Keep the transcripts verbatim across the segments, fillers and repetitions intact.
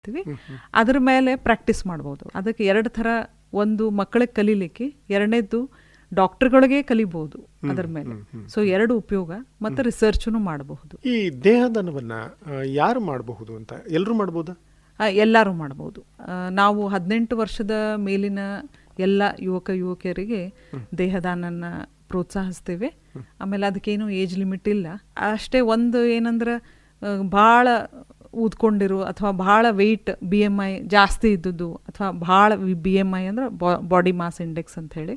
ಹೇಳ್ತೀವಿ. ಅದ್ರ ಮೇಲೆ ಪ್ರಾಕ್ಟೀಸ್ ಮಾಡ್ಬೋದು. ಅದಕ್ಕೆ ಎರಡು ಥರ, ಒಂದು ಮಕ್ಕಳಿಗೆ ಕಲೀಲಿಕ್ಕೆ, ಎರಡನೇದ್ದು ಡಾಕ್ಟರ್ಗಳಿಗೆ ಕಲಿಬಹುದು ಅದರ ಮೇಲೆ. ಸೊ ಎರಡು ಉಪಯೋಗ, ಮತ್ತೆ ರಿಸರ್ಚ್ನು ಮಾಡಬಹುದು. ಈ ದೇಹದಾನವನ್ನ ಯಾರು ಮಾಡಬಹುದು ಅಂತ? ಎಲ್ಲರೂ ಮಾಡಬಹುದಾ? ಎಲ್ಲರೂ ಮಾಡಬಹುದು. ನಾವು ಹದಿನೆಂಟು ವರ್ಷದ ಮೇಲಿನ ಎಲ್ಲ ಯುವಕ ಯುವಕಿಯರಿಗೆ ದೇಹದಾನನ ಪ್ರೋತ್ಸಾಹಿಸ್ತೇವೆ. ಆಮೇಲೆ ಅದಕ್ಕೇನು ಏಜ್ ಲಿಮಿಟ್ ಇಲ್ಲ. ಅಷ್ಟೇ, ಒಂದು ಏನಂದ್ರೆ ಭಾಳ ಊದ್ಕೊಂಡಿರು ಅಥವಾ ಭಾಳ ವೆಯ್ಟ್, ಬಿ ಎಮ್ ಐ ಜಾಸ್ತಿ ಇದ್ದದ್ದು, ಅಥವಾ ಭಾಳ ಬಿ ಎಮ್ ಐ ಅಂದ್ರೆ ಬಾಡಿ ಮಾಸ್ ಇಂಡೆಕ್ಸ್ ಅಂತ ಹೇಳಿ,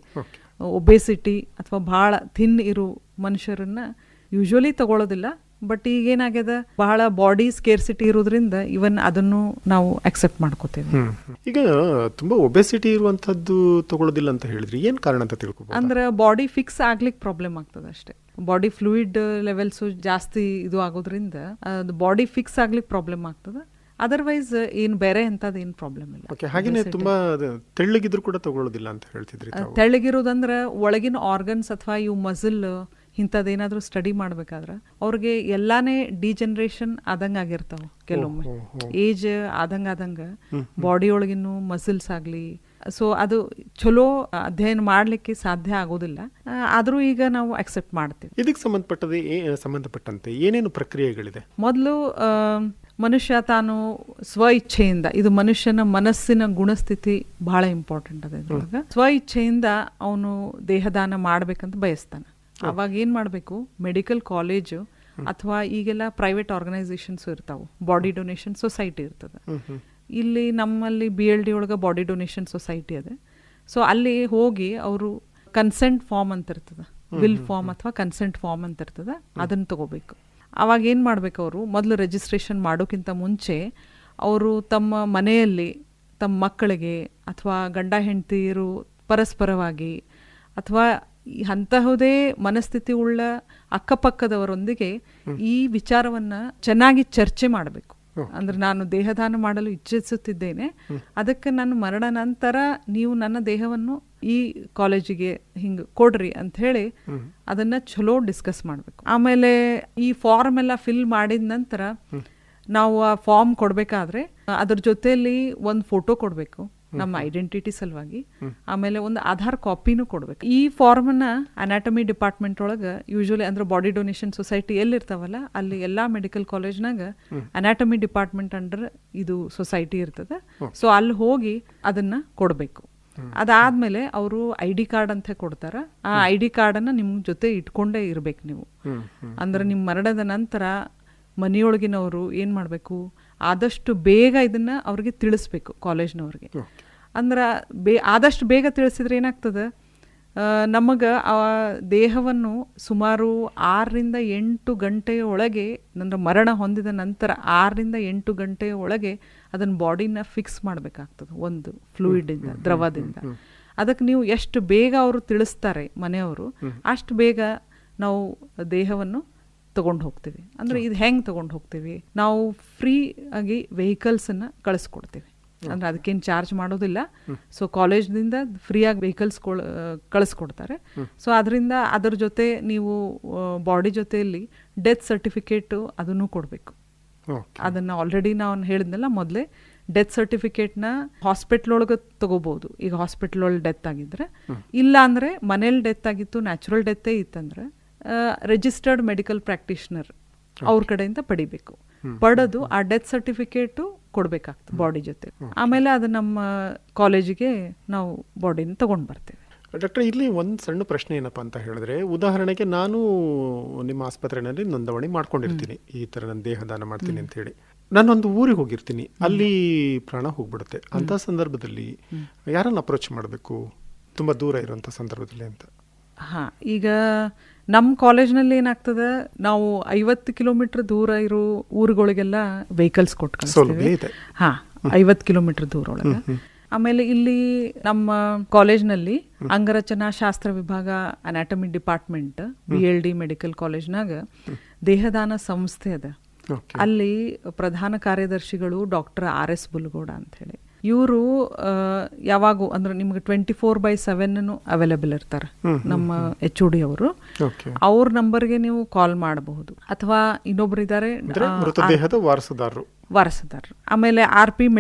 ಒಬೆಸಿಟಿ ಅಥವಾ ಭಾಳ ಥಿನ್ ಇರೋ ಮನುಷ್ಯರನ್ನ ಯೂಶ್ವಲಿ ತಗೊಳ್ಳೋದಿಲ್ಲ. ಬಟ್ ಈಗೇನಾಗ್ಯದ, ಬಹಳ ಬಾಡಿ ಸ್ಕೇರ್ಸಿಟಿ ಇರೋದ್ರಿಂದ ಇವನ್ ಅದನ್ನು ನಾವು ಅಕ್ಸೆಪ್ಟ್ ಮಾಡ್ಕೋತೇವೆ. ಈಗ ತುಂಬಾ ಒಬೆಸಿಟಿ ಇರುವಂತದ್ದು ತಗೊಳ್ಳೋದಿಲ್ಲ ಅಂತ ಹೇಳಿದ್ರಿ, ಏನ್ ಕಾರಣ ಅಂತ ತಿಳ್ಕೊಬಹುದು? ಅಂದ್ರೆ ಬಾಡಿ ಫಿಕ್ಸ್ ಆಗ್ಲಿಕ್ಕೆ ಪ್ರಾಬ್ಲಮ್ ಆಗ್ತದೆ ಅಷ್ಟೇ. ಬಾಡಿ ಫ್ಲೂಯಿಡ್ ಲೆವೆಲ್ಸ್ ಜಾಸ್ತಿ ಇದು ಆಗೋದ್ರಿಂದ ಅದು ಬಾಡಿ ಫಿಕ್ಸ್ ಆಗ್ಲಿಕ್ಕೆ ಪ್ರಾಬ್ಲಮ್ ಆಗ್ತದೆ. ಅದರ್ವೈಸ್ ಏನ್ ಬೇರೆ ಎಂತದ ಏನ್ ಪ್ರಾಬ್ಲಮ್ ಇಲ್ಲ. ಹಾಗೇನೆ ತುಂಬಾ ತೆಳ್ಳಗಿದ್ರು ಕೂಡ ತಗೊಳ್ಳೋದಿಲ್ಲ ಅಂತ ಹೇಳ್ತಿದ್ರಿ. ತೆಳ್ಳಗಿರೋದಂದ್ರೆ ಒಳಗಿನ ಆರ್ಗನ್ಸ್ ಅಥವಾ ಇವು ಮಸಲ್ ಇಂಥದ್ದೇನಾದ್ರೂ ಸ್ಟಡಿ ಮಾಡ್ಬೇಕಾದ್ರೆ ಅವ್ರಿಗೆ ಎಲ್ಲಾನೇ ಡಿಜನರೇಷನ್ ಆದಂಗ ಆಗಿರ್ತಾವ. ಕೆಲವೊಮ್ಮೆ ಏಜ್ ಆದಂಗ ಆದಂಗ ಬಾಡಿ ಒಳಗಿನ ಮಸಲ್ಸ್ ಆಗ್ಲಿ, ಸೊ ಅದು ಚಲೋ ಅಧ್ಯಯನ ಮಾಡ್ಲಿಕ್ಕೆ ಸಾಧ್ಯ ಆಗೋದಿಲ್ಲ. ಆದ್ರೂ ಈಗ ನಾವು ಅಕ್ಸೆಪ್ಟ್ ಮಾಡ್ತೀವಿ. ಇದಕ್ಕೆ ಸಂಬಂಧಪಟ್ಟದೆ ಸಂಬಂಧಪಟ್ಟಂತೆ ಏನೇನು ಪ್ರಕ್ರಿಯೆಗಳಿದೆ? ಮೊದಲು ಮನುಷ್ಯ ತಾನು ಸ್ವ ಇಚ್ಛೆಯಿಂದ, ಇದು ಮನುಷ್ಯನ ಮನಸ್ಸಿನ ಗುಣಸ್ಥಿತಿ ಬಹಳ ಇಂಪಾರ್ಟೆಂಟ್ ಅದ ಇದ್ರೊಳಗ. ಸ್ವ ಇಚ್ಛೆಯಿಂದ ಅವನು ದೇಹದಾನ ಮಾಡ್ಬೇಕಂತ ಬಯಸ್ತಾನೆ. ಅವಾಗ ಏನ್ ಮಾಡ್ಬೇಕು, ಮೆಡಿಕಲ್ ಕಾಲೇಜು ಅಥವಾ ಈಗೆಲ್ಲ ಪ್ರೈವೇಟ್ ಆರ್ಗನೈಸೇಷನ್ಸ್ ಇರ್ತಾವೆ, ಬಾಡಿ ಡೊನೇಷನ್ ಸೊಸೈಟಿ ಇರ್ತದೆ. ಇಲ್ಲಿ ನಮ್ಮಲ್ಲಿ ಬಿ ಎಲ್ ಡಿ ಒಳಗೆ ಬಾಡಿ ಡೊನೇಷನ್ ಸೊಸೈಟಿ ಅದೇ. ಸೊ ಅಲ್ಲಿ ಹೋಗಿ ಅವರು ಕನ್ಸೆಂಟ್ ಫಾರ್ಮ್ ಅಂತ ಇರ್ತದೆ, ವಿಲ್ ಫಾರ್ಮ್ ಅಥವಾ ಕನ್ಸೆಂಟ್ ಫಾರ್ಮ್ ಅಂತ ಇರ್ತದೆ, ಅದನ್ನು ತಗೋಬೇಕು. ಅವಾಗ ಏನು ಮಾಡ್ಬೇಕು, ಅವರು ಮೊದಲು ರಿಜಿಸ್ಟ್ರೇಷನ್ ಮಾಡೋಕ್ಕಿಂತ ಮುಂಚೆ ಅವರು ತಮ್ಮ ಮನೆಯಲ್ಲಿ ತಮ್ಮ ಮಕ್ಕಳಿಗೆ ಅಥವಾ ಗಂಡ ಹೆಂಡತಿಯರು ಪರಸ್ಪರವಾಗಿ ಅಥವಾ ಅಂತಹುದೇ ಮನಸ್ಥಿತಿ ಉಳ್ಳ ಅಕ್ಕಪಕ್ಕದವರೊಂದಿಗೆ ಈ ವಿಚಾರವನ್ನ ಚೆನ್ನಾಗಿ ಚರ್ಚೆ ಮಾಡಬೇಕು. ಅಂದ್ರೆ ನಾನು ದೇಹದಾನ ಮಾಡಲು ಇಚ್ಛಿಸುತ್ತಿದ್ದೇನೆ, ಅದಕ್ಕೆ ನನ್ನ ಮರಣ ನಂತರ ನೀವು ನನ್ನ ದೇಹವನ್ನು ಈ ಕಾಲೇಜಿಗೆ ಹಿಂಗ್ ಕೊಡ್ರಿ ಅಂತ ಹೇಳಿ ಅದನ್ನ ಚಲೋ ಡಿಸ್ಕಸ್ ಮಾಡ್ಬೇಕು. ಆಮೇಲೆ ಈ ಫಾರ್ಮ್ ಎಲ್ಲ ಫಿಲ್ ಮಾಡಿದ ನಂತರ ನಾವು ಆ ಫಾರ್ಮ್ ಕೊಡ್ಬೇಕಾದ್ರೆ ಅದ್ರ ಜೊತೆಯಲ್ಲಿ ಒಂದು ಫೋಟೋ ಕೊಡ್ಬೇಕು ನಮ್ಮ ಐಡೆಂಟಿಟಿ ಸಲುವಾಗಿ. ಆಮೇಲೆ ಒಂದು ಆಧಾರ್ ಕಾಪಿನೂ ಕೊಡ್ಬೇಕು. ಈ ಫಾರ್ಮನ್ನ ಅನಾಟಮಿ ಡಿಪಾರ್ಟ್ಮೆಂಟ್ ಒಳಗೆ ಯೂಶುವಲಿ ಅಂದ್ರೆ ಬಾಡಿ ಡೊನೇಷನ್ ಸೊಸೈಟಿ ಎಲ್ಲಿರ್ತಾವಲ್ಲ ಅಲ್ಲಿ ಎಲ್ಲಾ ಮೆಡಿಕಲ್ ಕಾಲೇಜ್ನಾಗ ಅನಾಟಮಿ ಡಿಪಾರ್ಟ್ಮೆಂಟ್ ಅಂಡರ್ ಇದು ಸೊಸೈಟಿ ಇರ್ತದೆ. ಸೊ ಅಲ್ಲಿ ಹೋಗಿ ಅದನ್ನ ಕೊಡ್ಬೇಕು. ಅದಾದ್ಮೇಲೆ ಅವರು ಐ ಡಿ ಕಾರ್ಡ್ ಅಂತ ಕೊಡ್ತಾರ. ಆ ಐ ಡಿ ಕಾರ್ಡನ್ನ ನಿಮ್ ಜೊತೆ ಇಟ್ಕೊಂಡೇ ಇರ್ಬೇಕು ನೀವು. ಅಂದ್ರೆ ನಿಮ್ ಮರಣದ ನಂತರ ಮನೆಯೊಳಗಿನವರು ಏನ್ ಮಾಡ್ಬೇಕು, ಆದಷ್ಟು ಬೇಗ ಇದನ್ನ ಅವ್ರಿಗೆ ತಿಳಿಸ್ಬೇಕು ಕಾಲೇಜ್ನವ್ರಿಗೆ. ಅಂದ್ರೆ ಬೇ ಆದಷ್ಟು ಬೇಗ ತಿಳಿಸಿದ್ರೆ ಏನಾಗ್ತದೆ, ನಮಗೆ ಆ ದೇಹವನ್ನು ಸುಮಾರು ಆರರಿಂದ ಎಂಟು ಗಂಟೆಯ ಒಳಗೆ, ಅಂದ್ರೆ ಮರಣ ಹೊಂದಿದ ನಂತರ ಆರರಿಂದ ಎಂಟು ಗಂಟೆಯ ಒಳಗೆ ಅದನ್ನ ಬಾಡಿನ ಫಿಕ್ಸ್ ಮಾಡಬೇಕಾಗ್ತದೆ ಒಂದು ಫ್ಲೂಯಿಡಿಂದ, ದ್ರವದಿಂದ. ಅದಕ್ಕೆ ನೀವು ಎಷ್ಟು ಬೇಗ ಅವರು ತಿಳಿಸ್ತಾರೆ ಮನೆಯವರು, ಅಷ್ಟು ಬೇಗ ನಾವು ದೇಹವನ್ನು ತಗೊಂಡು ಹೋಗ್ತೀವಿ. ಅಂದ್ರೆ ಇದು ಹೆಂಗ್ ತಗೊಂಡು ಹೋಗ್ತೀವಿ, ನಾವು ಫ್ರೀ ಆಗಿ ವೆಹಿಕಲ್ಸನ್ನು ಕಳಿಸ್ಕೊಡ್ತೀವಿ. ಅಂದ್ರೆ ಅದಕ್ಕೇನು ಚಾರ್ಜ್ ಮಾಡೋದಿಲ್ಲ. ಸೊ ಕಾಲೇಜ್ದಿಂದ ಫ್ರೀಯಾಗಿ ವೆಹಿಕಲ್ಸ್ ಕಳಿಸ್ಕೊಡ್ತಾರೆ. ಸೊ ಅದರಿಂದ ಅದ್ರ ಜೊತೆ ನೀವು ಬಾಡಿ ಜೊತೆಯಲ್ಲಿ ಡೆತ್ ಸರ್ಟಿಫಿಕೇಟು ಅದನ್ನು ಕೊಡಬೇಕು. ಅದನ್ನ ಆಲ್ರೆಡಿ ನಾವು ಹೇಳಿದ್ನಲ್ಲ ಮೊದಲೇ, ಡೆತ್ ಸರ್ಟಿಫಿಕೇಟ್ನ ಹಾಸ್ಪಿಟ್ಲ್ ಒಳಗೆ ತಗೋಬಹುದು. ಈಗ ಹಾಸ್ಪಿಟ್ಲ್ ಒಳಗೆ ಡೆತ್ ಆಗಿದ್ರೆ, ಇಲ್ಲ ಅಂದ್ರೆ ಮನೇಲಿ ಡೆತ್ ಆಗಿತ್ತು, ನ್ಯಾಚುರಲ್ ಡೆತ್ತೇ ಇತ್ತಂದ್ರೆ ರಿಜಿಸ್ಟರ್ಡ್ ಮೆಡಿಕಲ್ ಪ್ರಾಕ್ಟೀಷನರ್ ಅವ್ರ ಕಡೆಯಿಂದ ಪಡಿಬೇಕು. ಪಡೆದು ಆ ಡೆತ್ ಸರ್ಟಿಫಿಕೇಟು ಕೊಡ್ಬೇಕಾಗ್ತದೆ ಬಾಡಿ ಜೊತೆ. ಆಮೇಲೆ ಅದು ನಮ್ಮ ಕಾಲೇಜಿಗೆ ನಾವು ಬಾಡಿನ ತಗೊಂಡು ಬರ್ತೇವೆ. ಡಾಕ್ಟರ್, ಇಲ್ಲಿ ಒಂದು ಸಣ್ಣ ಪ್ರಶ್ನೆ ಏನಪ್ಪ ಅಂತ ಹೇಳಿದ್ರೆ, ಉದಾಹರಣೆಗೆ ನಾನು ನಿಮ್ಮ ಆಸ್ಪತ್ರೆಯಲ್ಲಿ ನೋಂದಣಿ ಮಾಡ್ಕೊಂಡಿರ್ತೀನಿ, ಈ ಥರ ನಾನು ದೇಹದಾನ ಮಾಡ್ತೀನಿ ಅಂತ ಹೇಳಿ. ನಾನೊಂದು ಊರಿಗೆ ಹೋಗಿರ್ತೀನಿ, ಅಲ್ಲಿ ಪ್ರಾಣ ಹೋಗ್ಬಿಡುತ್ತೆ. ಅಂಥ ಸಂದರ್ಭದಲ್ಲಿ ಯಾರನ್ನು ಅಪ್ರೋಚ್ ಮಾಡಬೇಕು, ತುಂಬ ದೂರ ಇರುವಂಥ ಸಂದರ್ಭದಲ್ಲಿ ಅಂತ? ಹಾಂ, ಈಗ ನಮ್ಮ ಕಾಲೇಜ್ನಲ್ಲಿ ಏನಾಗ್ತದೆ, ನಾವು ಐವತ್ತು ಕಿಲೋಮೀಟರ್ ದೂರ ಇರೋ ಊರುಗಳಿಗೆಲ್ಲ ವೆಹಿಕಲ್ಸ್ ಕೊಟ್ಟು ಕಳಿಸ್ತೀವಿ. ಹಾಂ, ಐವತ್ತು ಕಿಲೋಮೀಟರ್ ದೂರ ಒಳಗೆ. ಆಮೇಲೆ ಇಲ್ಲಿ ನಮ್ಮ ಕಾಲೇಜ್ನಲ್ಲಿ ಅಂಗರಚನಾ ಶಾಸ್ತ್ರ ವಿಭಾಗ, anatomy department, B L D medical ಕಾಲೇಜ್ನಾಗ ದೇಹದಾನ ಸಂಸ್ಥೆ ಅದ. ಅಲ್ಲಿ ಪ್ರಧಾನ ಕಾರ್ಯದರ್ಶಿಗಳು ಡಾಕ್ಟರ್ ಆರ್ ಎಸ್ ಬುಲ್ಗೋಡ ಅಂತ ಹೇಳಿ. ಇವರು ಯಾವಾಗೂ ಅಂದ್ರೆ ನಿಮ್ಗೆ twenty four by seven available ಇರ್ತಾರೆ. ನಮ್ಮ ಎಚ್ ಒ ಡಿ ಅವರು, ಅವ್ರ ನಂಬರ್ಗೆ ನೀವು ಕಾಲ್ ಮಾಡಬಹುದು. ಅಥವಾ ಇನ್ನೊಬ್ರು ಇದ್ದಾರೆ ವಾರಸುದಾರರು. ವಾರಸುದಾರರು. ಆಮೇಲೆ ಆರ್ ಪಿ